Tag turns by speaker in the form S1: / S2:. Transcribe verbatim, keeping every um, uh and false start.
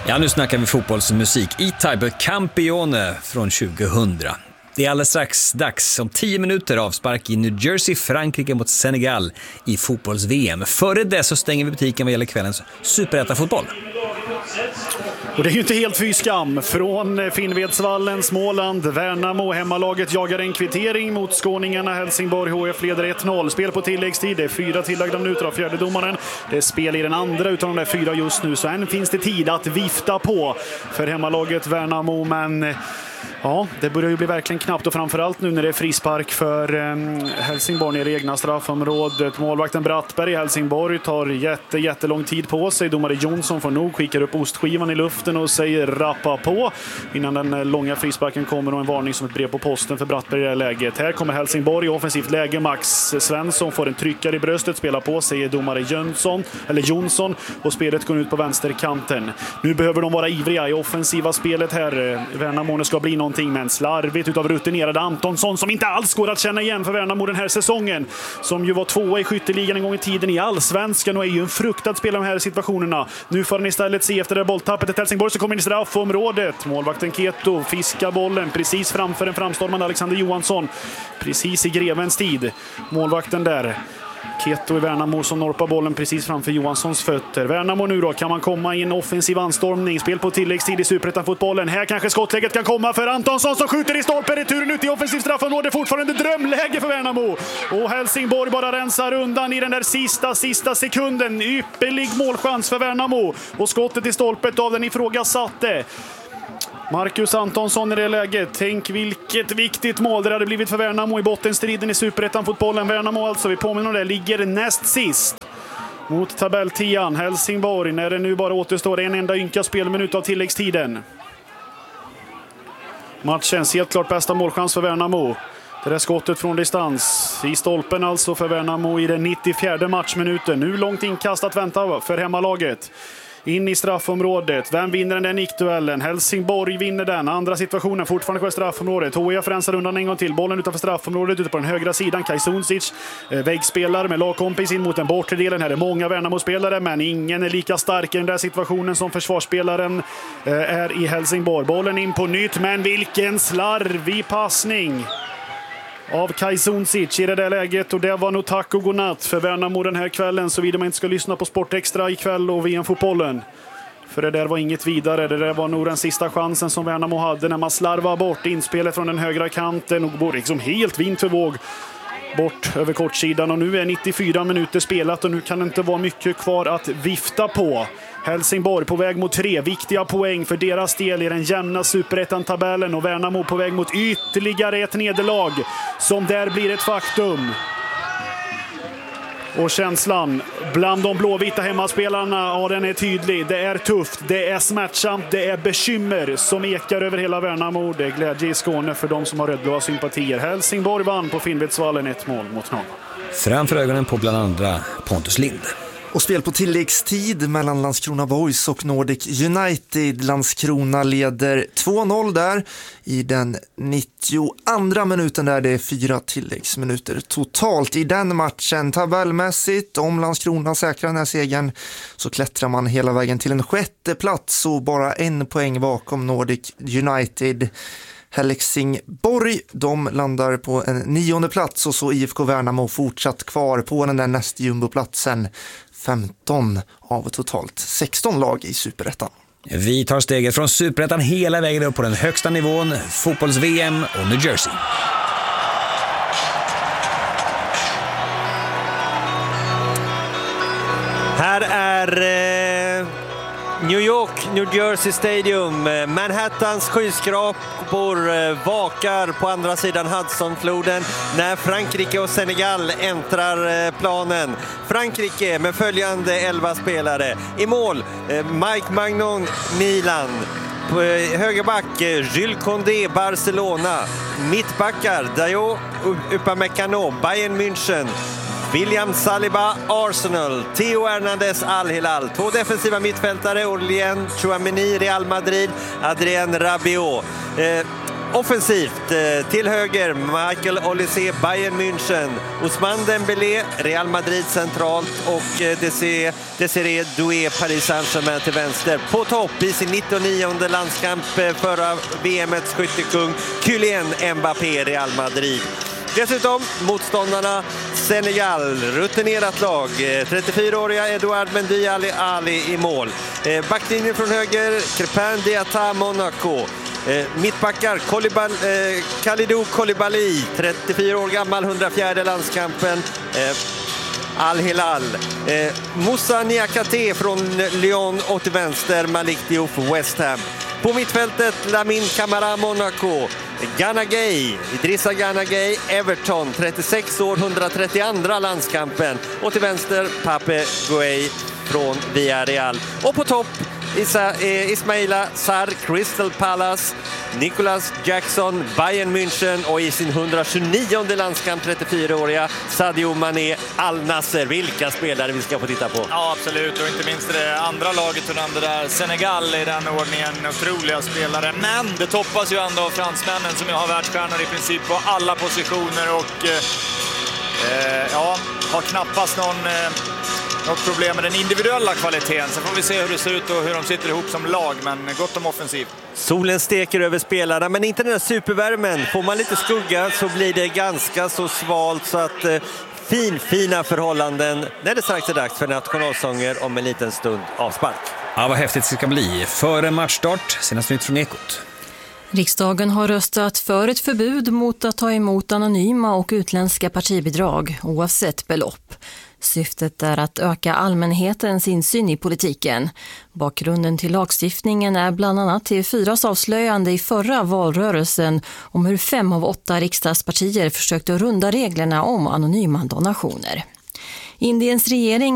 S1: Ja, nu snackar vi fotbollsmusik i Type Campione från tjugohundra. Det är alldeles strax dags om tio minuter avspark i New Jersey, Frankrike mot Senegal i fotbolls-V M. Före det så stänger vi butiken vad gäller kvällens superettan-fotboll.
S2: Och det är ju inte helt fy skam. Från Finnvedsvallen, Småland, Värnamo, hemmalaget jagar en kvittering mot skåningarna. Helsingborg H F leder ett noll. Spel på tilläggstid, det är fyra tillagda minuter av fjärdedomaren. Det är spel i den andra utan de där fyra just nu, så än finns det tid att vifta på för hemmalaget Värnamo, men ja, det börjar ju bli verkligen knappt, och framförallt nu när det är frispark för eh, Helsingborg nere i egna straffområdet. Målvakten Brattberg i Helsingborg tar jätte, jättelång tid på sig. Domare Jonsson får nog, skickar upp ostskivan i luften och säger rappa på innan den långa frisparken kommer, och en varning som ett brev på posten för Brattberg i det här läget. Här kommer Helsingborg i offensivt läge. Max Svensson får en tryckare i bröstet, spelar på, säger domare Jönsson, eller Jonsson, och spelet går ut på vänsterkanten. Nu behöver de vara ivriga i offensiva spelet här. Värnamo ska bli någonting, men slarvigt utav rutinerade Antonsson, som inte alls går att känna igen för Värnamo den här säsongen, som ju var tvåa i skytteligan en gång i tiden i Allsvenskan och är ju en fruktad spelare i de här situationerna. Nu får han istället se efter det bolltappet ett Helsingborg som kommer in i straffområdet. Målvakten Keto fiskar bollen precis framför en framstormande Alexander Johansson, precis i grevens tid. Målvakten där, Keto i Värnamo, som norpar bollen precis framför Johanssons fötter. Värnamo nu då, kan man komma i en offensiv anstormning. Spel på tilläggstid i Superettan-fotbollen. Här kanske skottläget kan komma för Antonsson som skjuter i stolpen. Returen ut i offensiv straffområde. Fortfarande drömläge för Värnamo. Och Helsingborg bara rensar undan i den där sista, sista sekunden. Ypperlig målchans för Värnamo. Och skottet i stolpet av den ifrågasatte Marcus Antonsson i det läget. Tänk vilket viktigt mål det hade blivit för Värnamo i bottenstriden i Superettan-fotbollen. Värnamo alltså, vi påminner om det, ligger näst sist mot tabelltian Helsingborg när det nu bara återstår en enda ynka spelminut av tilläggstiden. Matchens helt klart bästa målchans för Värnamo. Det där skottet från distans i stolpen alltså för Värnamo i den nittiofjärde matchminuten. Nu långt inkast att vänta för hemmalaget. In i straffområdet. Vem vinner den där nickduellen? Helsingborg vinner den. Andra situationen fortfarande kvar i straffområdet. H F rensar undan en gång till. Bollen utanför straffområdet ute på den högra sidan. Kajsunsic eh, väggspelar med lagkompis in mot den bortre delen. Här är många Värnamo-spelare, men ingen är lika stark i den där situationen som försvarsspelaren eh, är i Helsingborg. Bollen in på nytt, men vilken slarvig passning av Kajsunsic i det där läget, och det var nog tack och godnatt för Värnamo den här kvällen, så vidare man inte ska lyssna på Sport Extra ikväll och V M-fotbollen. För det där var inget vidare. Det där var nog den sista chansen som Värnamo hade när man slarvar bort inspelet från den högra kanten och går liksom helt vind för våg bort över kortsidan. Och nu är nittiofyra minuter spelat och nu kan det inte vara mycket kvar att vifta på. Helsingborg på väg mot tre viktiga poäng för deras del i den jämna Superettan-tabellen, och Värnamo på väg mot ytterligare ett nederlag som där blir ett faktum. Och känslan bland de blåvita hemmaspelarna, ja, den är tydlig. Det är tufft, det är smärtsamt, det är bekymmer som ekar över hela Värnamo. Det är glädje i Skåne för de som har rödblåa sympatier. Helsingborg vann på Finnvedsvallen ett mål mot noll.
S1: Framför ögonen på bland andra Pontus Lind.
S3: Och spel på tilläggstid mellan Landskrona Boys och Nordic United. Landskrona leder två noll där i den nittioandra minuten, där det är fyra tilläggsminuter totalt i den matchen. Tabellmässigt, om Landskrona säkrar den här segern, så klättrar man hela vägen till en sjätte plats och bara en poäng bakom Nordic United. Helsingborg, de landar på en nionde plats, och så I F K Värnamo fortsatt kvar på den där näst jumboplatsen. femton av totalt sexton lag i Superettan.
S1: Vi tar steget från Superettan hela vägen upp på den högsta nivån, fotbolls-V M och New Jersey.
S4: Här är eh, New York, New Jersey Stadium. Manhattans skyskrapor eh, vakar på andra sidan Hudsonfloden när Frankrike och Senegal äntrar eh, planen. Frankrike med följande elva spelare. I mål, eh, Mike Magnon, Milan. På eh, högerback, eh, Jules Condé, Barcelona. Mittbackar, Dayo Upamecano, Bayern München. William Saliba, Arsenal. Theo Hernandez, Al Hilal. Två defensiva mittfältare, Aurélien Tchouameni, Real Madrid. Adrien Rabiot. Eh, Offensivt eh, till höger Michael Olise, Bayern München, Ousmane Dembélé, Real Madrid centralt och eh, Desiré Doué, Paris Saint-Germain till vänster. På topp i sin nittionionde landskamp eh, förra V M-ets skyttekung Kylian Mbappé, Real Madrid. Dessutom motståndarna Senegal, rutinerat lag, trettiofyraåriga Edouard Mendy Ali, Ali i mål. Backlinjen från höger, Crépin Diatta, Monaco. Mittbackar, Kolibal, eh, Kalidou Koulibaly, trettiofyra år gammal, hundrafjärde landskampen. Eh, Al-Hilal. Eh, Moussa Niakhaté från Lyon och till vänster Malik Diouf, West Ham. På mittfältet Lamine Camara, Monaco. Gana Gueye, Idrissa Gana Gueye, Everton, trettiosex år, hundratrettioandra landskampen. Och till vänster Pape Gueye från Villarreal. Och på topp Isa, eh, Ismaila Sarr, Crystal Palace, Nicolas Jackson, Bayern München och i sin hundratjugonionde landskamp trettiofyraåriga Sadio Mané, Al Nassr. Vilka spelare vi ska få titta på.
S5: Ja, absolut. Och inte minst det andra laget och det där Senegal i den ordningen. Otroliga spelare. Men det toppas ju ändå av fransmännen som ju har världsstjärnor i princip på alla positioner och eh, ja, har knappast någon... Eh, Något problem med den individuella kvaliteten. Så får vi se hur det ser ut och hur de sitter ihop som lag. Men gott om offensiv.
S4: Solen steker över spelarna, men inte den där supervärmen. Får man lite skugga så blir det ganska så svalt. Så att eh, fin, fina förhållanden när det strax är dags för nationalsånger om en liten stund avspark.
S1: Ja, vad häftigt det ska bli. Före matchstart, senast nytt från Ekot.
S6: Riksdagen har röstat för ett förbud mot att ta emot anonyma och utländska partibidrag, oavsett belopp. Syftet är att öka allmänhetens insyn i politiken. Bakgrunden till lagstiftningen är bland annat T V fyras avslöjande i förra valrörelsen om hur fem av åtta riksdagspartier försökte runda reglerna om anonyma donationer. Indiens regering